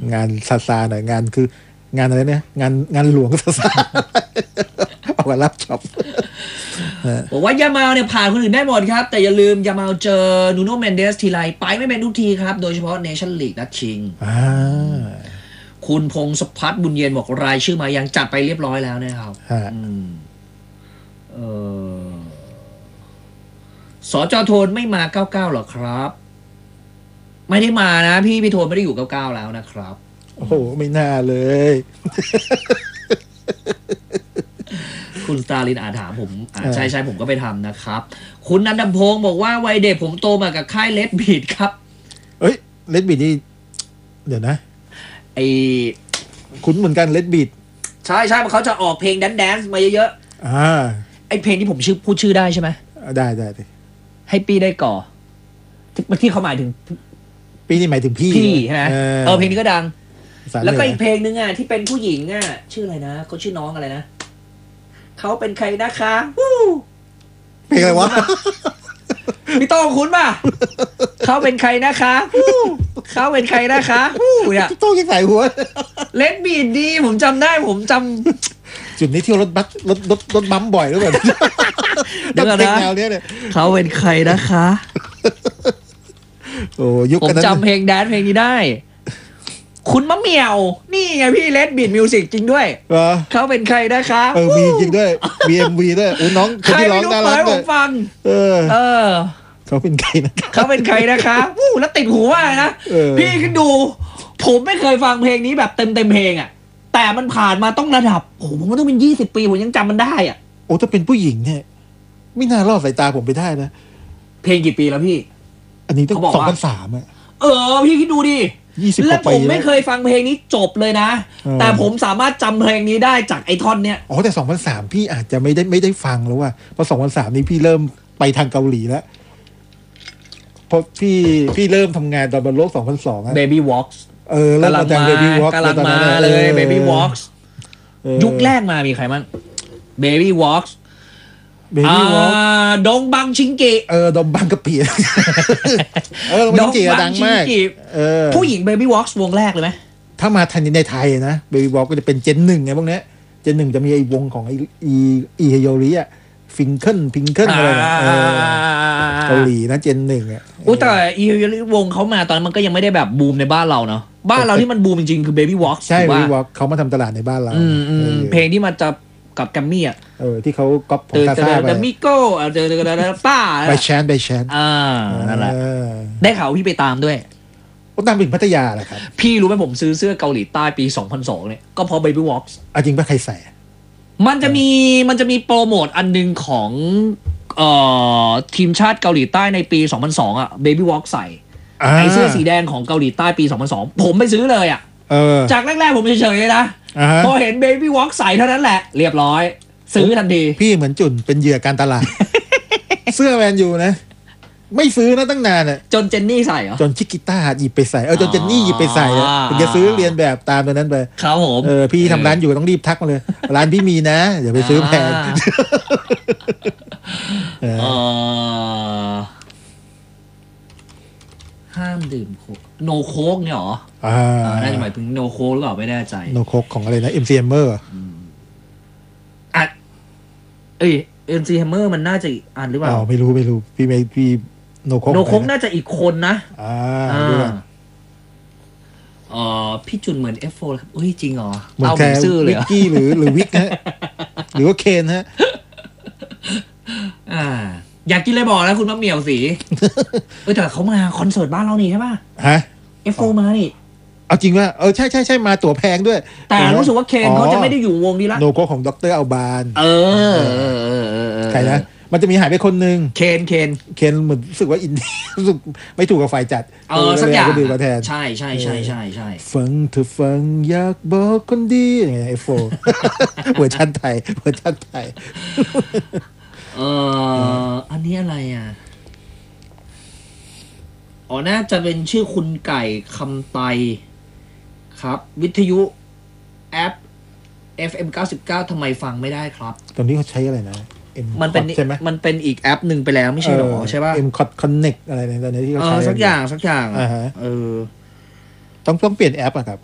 งานซาซาหน่อยงานคืองานอะไรเนี่ยงานหลวงซาซาเอามารับช็อปบอกว่ายามาลเนี่ยผ่านคนอื่นได้หมดครับแต่อย่าลืมยามาลเจอนูโน่เมนเดสทีไรไปไม่เป็นทุกทีครับโดยเฉพาะเนชั่นลีกนัดชิงคุณพงศพัฒน์บุญเย็นบอกรายชื่อมายังจัดไปเรียบร้อยแล้วนะครับสจ.โทนไม่มา99หรอครับไม่ได้มานะพี่โทนไม่ได้อยู่99แล้วนะครับโอ้โหไม่น่าเลยคุณสตาลินถามผมใช่ผมก็ไปทำนะครับคุณนันทพงศ์บอกว่าวัยเด็กผมโตมากับค่ายเลดบีทครับเอ้ยเลดบีทนี่เดี๋ยวนะไอคุ้นเหมือนกันเลดบีทใช่เขาจะออกเพลงแดนซ์มาเยอะๆไอเพลงที่ผมพูดชื่อได้ใช่ไหมได้ให้ปีได้ก่อที่เขาหมายถึงปีนี่หมายถึงพี่ใช่ไหมเพลงนี้ก็ดังแล้วก็อีกเพลงนึงที่เป็นผู้หญิงชื่ออะไรนะเขาชื่อน้องอะไรนะเขาเป็นใครนะคะเพลงอะไรวะพี่โต้งคุ้นป่ะเขาเป็นใครนะคะเขาเป็นใครนะคะเนี่ยพี่โต้งยังใส่หัวเล่นบีดดีผมจำได้ผมจำจุดนี้เที่ยวรถบัมบ่อยหรือเปล่าเดี๋ยวนะเขาเป็นใครนะคะโอ้ยุคผมจำเพลงแดนเพลงนี้ได้คุณมะเหมี่ยวนี่ไงพี่เลดบีทมิวสิกจริงด้วยเขาเป็นใครนะคะมีจริงด้วย BMV ด้วยน้องคนที่ร้องน่ารักด้วยฟังเขาเป็นใครนะเขาเป็นใครนะคะแล้วติดหูมากนะพี่คิดดูผมไม่เคยฟังเพลงนี้แบบเต็มเพลงแต่มันผ่านมาต้องระดับผมว่าต้องเป็น20 ปีผมยังจำมันได้ถ้าเป็นผู้หญิงเนี่ยไม่น่ารอดสายตาผมไปได้นะเพลงกี่ปีแล้วพี่อันนี้ต้อง2003 พี่คิดดูดิแล้วผมไม่เคยฟังเพลงนี้จบเลยนะแต่ผมสามารถจำเพลงนี้ได้จากไอท่อนเนี้ยแต่2003พี่อาจจะไม่ได้ฟังแล้วว่ะเพราะ2003นี้พี่เริ่มไปทางเกาหลีแล้วเพราะพี่เริ่มทำงานตอนบนโลก2002 Baby Walks เริ่มมาจาก Baby Walks กำลังมาเลย Baby Walks ยุคแรกมามีใครมั่ง Baby Walksดงบังชิงกิดงบังกะปิดงบังชิงกิดังมากผู้หญิง Baby Walks วงแรกเลยไหมถ้ามาทันในไทยนะ Baby Walks ก็จะเป็นเจน1ไงพวกนี้เจน1จะมีไอ้วงของอีเฮโยริฟิงเคิลอะไรเกาหลีนะเจน1 แต่อีเฮโยริวงเขามาตอนนั้นมันก็ยังไม่ได้แบบบูมในบ้านเราเนาะบ้านเราที่มันบูมจริงๆคือ Baby Walks ใช่ Baby Walks เขามาทำตลาดในบ้านเราเพลงที่มันจะกับแกมมี่ที่เขาก๊อปของซาซ่าไปมิโก้ป้าไปแชนนั่นแหละได้ข่าวพี่ไปตามด้วยตามถึงพัทยาแหละครับพี่รู้ไหมผมซื้อเสื้อเกาหลีใต้ปี2002เนี่ยก็เพราะ Baby Walks จริงป่ะใครใส่มันจะมีโปรโมทอันนึงของทีมชาติเกาหลีใต้ในปี2002 Baby Walks ใส่ไอเสื้อสีแดงของเกาหลีใต้ปี2002ผมไปซื้อเลยจากแรกๆผมเฉยๆเลยนะพอเห็น Baby Walks ใส่เท่านั้นแหละเรียบร้อยซื้อทันทีพี่เหมือนจุ่นเป็นเหยื่อการตลาด เสื้อแมนยูนะไม่ซื้อนะตั้งนานจนเจนนี่ใส่เหรอจนชิกิต้าหยิบไปใส่จนเจนนี่หยิบไปใส่ถึงจะซื้อเรียนแบบตามตัวนั้นไปครับผมพี่ทำร้านอยู่ต้องรีบทักมาเลยร้านพี่มีนะเดี๋ยวไปซื้อแพงห้ามดื่มโนโคกเนี่ยหรอน่าจะหมายถึงโนโคกหรือเปล่าไม่แน่ใจโนโคกของอะไรนะ MC Hammer MC Hammer มันน่าจะอ่านหรือเปล่าไม่รู้พี่โนโคกน่าจะอีกคนนะพี่จุนเหมือน F4 ครับจริงเหรอเอาผมซื่อเลยวิกกี้หรือวิกฮะหรือว่าเคนฮะอยากกินอะไรบอกนะคุณมะเหมี่ยวสีแต่เขามาคอนเสิร์ตบ้านเรานี่ใช่ป่ะF4 มานี่เอาจริงว่าใช่มาตั๋วแพงด้วยแต่รู้สึกว่าเคนเขาจะไม่ได้อยู่วงนี้ละโนโกของดร.อัลบานใครนะมันจะมีหายไปคนนึงเคนเหมือนรู้สึกว่าอินดี้รู้สึกไม่ถูกกับฝ่ายจัดสักอย่างก็ดื่มมาแทนใช่ฟังเธอฟังอยากบอกคนดีไงF4 เวอร์ชันไทยอันนี้อะไรน่าจะเป็นชื่อคุณไก่คำไตครับวิทยุแอป FM 99ทำไมฟังไม่ได้ครับตอนนี้เขาใช้อะไรนะมันเป็นอีกแอปหนึ่งไปแล้วไม่ใช่หรอใช่ป่ะ M-Cod Connect อะไรในตอนนี้ที่เขาใช้สักอย่างต้องเปลี่ยนแอปครับ